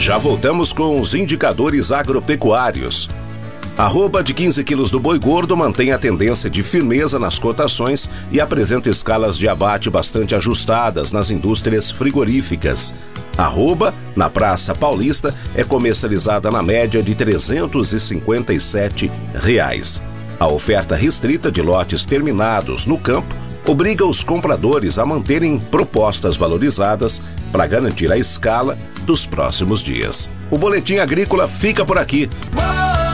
Já voltamos com os indicadores agropecuários. Arroba de 15 quilos do boi gordo mantém a tendência de firmeza nas cotações e apresenta escalas de abate bastante ajustadas nas indústrias frigoríficas. Arroba, na Praça Paulista, é comercializada na média de R$ 357. A oferta restrita de lotes terminados no campo obriga os compradores a manterem propostas valorizadas para garantir a escala dos próximos dias. O Boletim Agrícola fica por aqui.